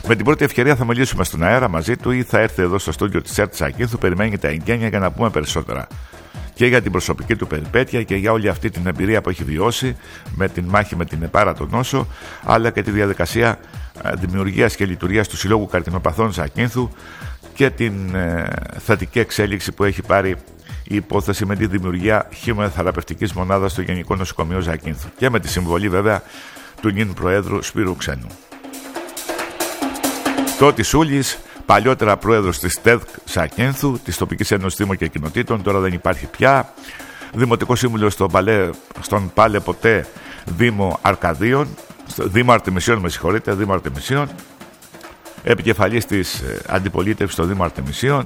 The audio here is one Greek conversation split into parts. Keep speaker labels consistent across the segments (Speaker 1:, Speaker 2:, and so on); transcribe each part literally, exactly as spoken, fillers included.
Speaker 1: Με την πρώτη ευκαιρία θα μιλήσουμε στον αέρα μαζί του ή θα έρθει εδώ στο στούντιο της ΕΡΤ Ζακύνθου. Περιμένει τα εγγένεια για να πούμε περισσότερα. Και για την προσωπική του περιπέτεια και για όλη αυτή την εμπειρία που έχει βιώσει με την μάχη με την επάρατο νόσο, αλλά και τη διαδικασία δημιουργίας και λειτουργίας του Συλλόγου Καρκινοπαθών Ζακύνθου και την ε, θετική εξέλιξη που έχει πάρει η υπόθεση με τη δημιουργία χημειοθεραπευτικής μονάδας στο Γενικό Νοσοκομείο Ζακύνθου και με τη συμβολή βέβαια του νυν Προέδρου Σπύρου Ξένου. Τότι Σούλης, παλιότερα πρόεδρος της ΤΕΔΚ Ζακύνθου, της Τοπικής Ένωσης Δήμων και Κοινοτήτων, τώρα δεν υπάρχει πια. Δημοτικό Σύμβουλο στον, Παλέ, στον Πάλε ποτέ Δήμο Αρκαδίων, Δήμο Αρτεμισίων, με συγχωρείτε, Δήμο Αρτεμισίων. Επικεφαλής της αντιπολίτευσης στο Δήμο Αρτεμισίων,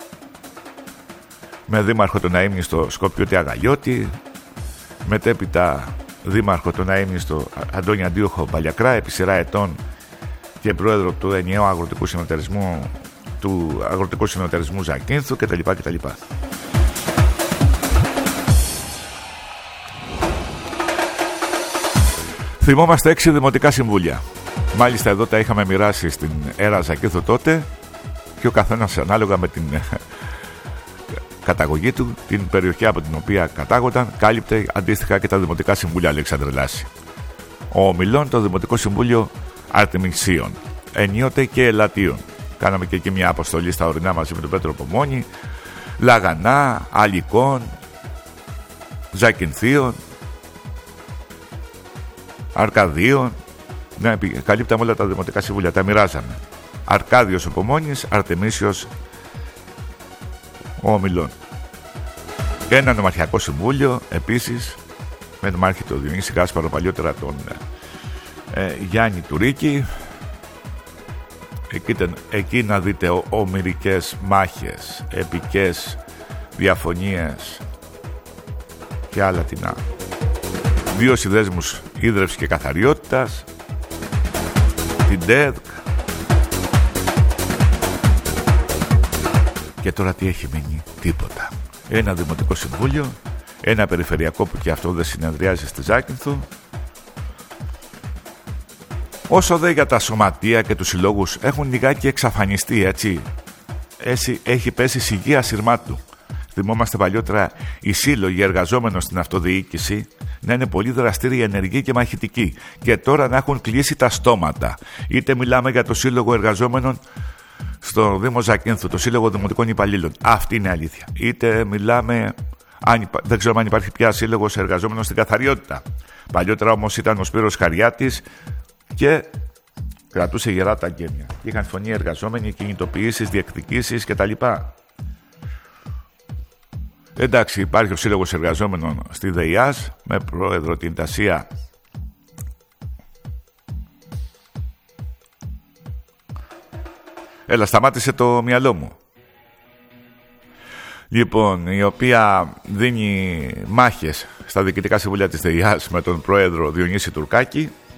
Speaker 1: με δήμαρχο τον Αΐμνη στο Σκοπιώτη Αγαλιώτη, μετέπειτα δήμαρχο τον Αΐμνη στο Αντώνη Αντίοχο Παλιακρά, επί σειρά ετών και πρόεδρο του ενιαίου αγροτικού συνεταιρισμού του Αγροτικού Συνεταιρισμού Ζακύνθου κτλ. κτλ. Θυμόμαστε έξι δημοτικά συμβούλια. Μάλιστα εδώ τα είχαμε μοιράσει στην ΕΡΑ Ζακύνθου τότε και ο καθένας ανάλογα με την καταγωγή του, την περιοχή από την οποία κατάγονταν, κάλυπτε αντίστοιχα και τα δημοτικά συμβούλια Αλεξάνδρε Λάση. Ο Ομιλών το Δημοτικό Συμβούλιο Αρτεμισίων, ενίοτε και Ελατίων. Κάναμε και εκεί μια αποστολή στα ορεινά μαζί με τον Πέτρο Πομόνη, Λαγανά, Αλικών, Ζακυνθίων, Αρκαδίων. Ναι, καλύπταμε όλα τα δημοτικά συμβούλια, τα μοιράζαμε. Αρκάδιος ο Πομόνης, Αρτεμίσιος ο Ομιλών. Και ένα νομαρχιακό συμβούλιο επίσης με νομάρχη τον Διονύση Κάσπαρο, παλιότερα τον ε, Γιάννη Τουρίκη. Εκεί, εκεί να δείτε ομηρικές μάχες, επικές διαφωνίες και άλλα τινά. Δύο συνδέσμους ίδρευσης και καθαριότητας, την ΤΕΔΚ. Και τώρα τι έχει μείνει? Τίποτα. Ένα δημοτικό συμβούλιο, ένα περιφερειακό που και αυτό δεν συνεδριάζει στη Ζάκυνθο. Όσο δε για τα σωματεία και τους συλλόγους έχουν λιγάκι εξαφανιστεί, έτσι. Έχει, έχει πέσει σιγεία σειρμάτου. Θυμόμαστε παλιότερα οι σύλλογοι εργαζόμενων στην αυτοδιοίκηση να είναι πολύ δραστήριοι, ενεργοί και μαχητικοί. Και τώρα να έχουν κλείσει τα στόματα. Είτε μιλάμε για το Σύλλογο Εργαζόμενων στο Δήμο Ζακύνθου, το Σύλλογο Δημοτικών Υπαλλήλων. Αυτή είναι αλήθεια. Είτε μιλάμε, αν, δεν ξέρω αν υπάρχει πια Σύλλογος Εργαζόμενων στην Καθαριότητα. Παλιότερα όμως ήταν ο Σπύρος Χαριάτης και κρατούσε γερά τα γέμια. Είχαν φωνή εργαζόμενοι, κινητοποιήσεις, διεκδικήσεις κτλ. Εντάξει, υπάρχει ο Σύλλογος Εργαζόμενων στη ΔΕΙΑΣ με πρόεδρο την Τασία Έλα, σταμάτησε το μυαλό μου. Λοιπόν, η οποία δίνει μάχες στα διοικητικά συμβούλια της ΔΕΙΑΣ με τον πρόεδρο Διονύση Τουρκάκη